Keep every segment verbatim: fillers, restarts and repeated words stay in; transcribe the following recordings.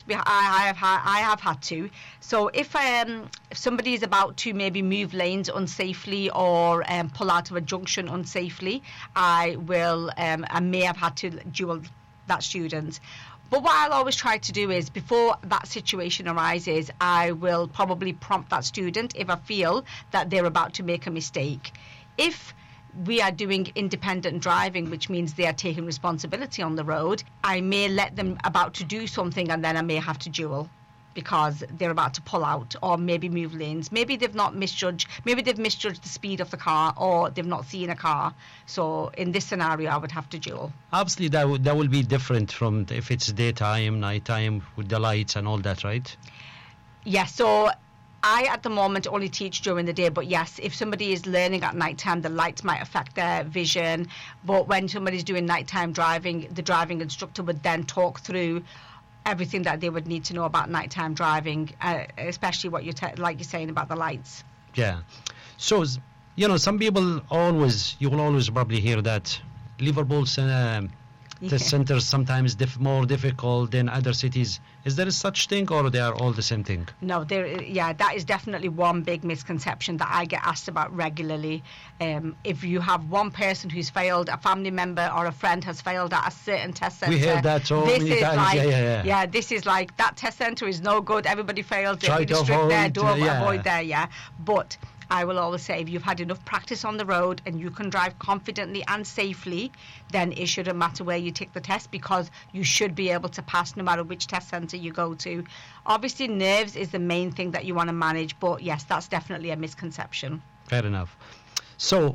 we, I, I have had, I have had to. So if um if somebody is about to maybe move lanes unsafely or um, pull out of a junction unsafely, I will um I may have had to dual that student. But what I'll always try to do is, before that situation arises, I will probably prompt that student if I feel that they're about to make a mistake. If we are doing independent driving, which means they are taking responsibility on the road, I may let them about to do something and then I may have to dual because they're about to pull out or maybe move lanes. Maybe they've not misjudged, maybe they've misjudged the speed of the car or they've not seen a car. So in this scenario, I would have to dual. Obviously, that, w- that will be different from if it's daytime, nighttime, with the lights and all that, right? Yes, so I, at the moment, only teach during the day, but yes, if somebody is learning at nighttime, the lights might affect their vision. But when somebody's doing nighttime driving, the driving instructor would then talk through everything that they would need to know about nighttime driving, uh, especially what you're te- like you're saying about the lights. Yeah. So, you know, some people always, you will always probably hear that Liverpool's uh, Yeah. test centers sometimes diff- more difficult than other cities. Is there a such thing, or they are all the same thing? No, there. Yeah, that is definitely one big misconception that I get asked about regularly. Um, if you have one person who's failed, a family member or a friend has failed at a certain test center, We hear that so this many is times. like, Yeah, yeah, yeah. this is like that test center is no good. Everybody fails. They're Try really to strict there. avoid, Don't yeah. avoid there. Yeah, but I will always say, if you've had enough practice on the road and you can drive confidently and safely, then it shouldn't matter where you take the test, because you should be able to pass no matter which test centre you go to. Obviously, nerves is the main thing that you want to manage, but yes, that's definitely a misconception. Fair enough. So,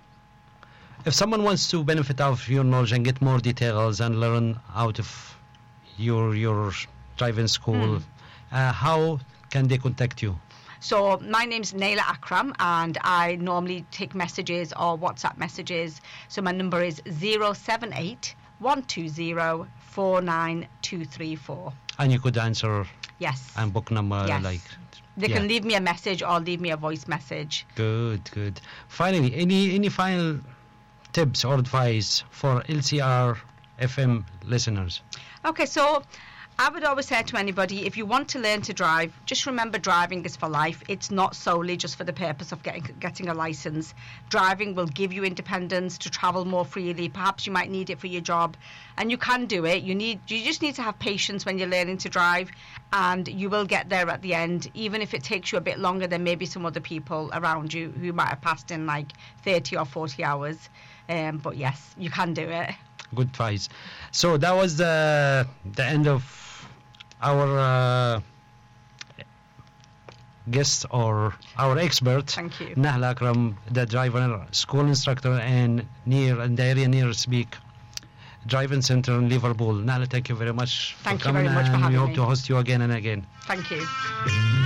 if someone wants to benefit out of your knowledge and get more details and learn out of your your driving school, Hmm. uh, how can they contact you? So my name's Naila Akram, and I normally take messages or WhatsApp messages. So my number is zero seven eight, one two zero, four nine two three four. And you could answer Yes. and book number Yes. like. They yeah. can leave me a message or leave me a voice message. Good, good. Finally, any any final tips or advice for L C R F M listeners? Okay, so I would always say to anybody, if you want to learn to drive, just remember driving is for life. It's not solely just for the purpose of getting getting a license. Driving will give you independence to travel more freely. Perhaps you might need it for your job, and you can do it. You need, you just need to have patience when you're learning to drive, and you will get there at the end, even if it takes you a bit longer than maybe some other people around you who might have passed in like thirty or forty hours. Um, but yes, you can do it. Good advice. So that was the the end of our uh, guest or our expert. Thank you. Nahla Akram, the driver school instructor and near and the area near Speak Driving Center in Liverpool. Nahla, thank you very much Thank for you coming, very much for and we having hope me. to host you again and again. Thank you.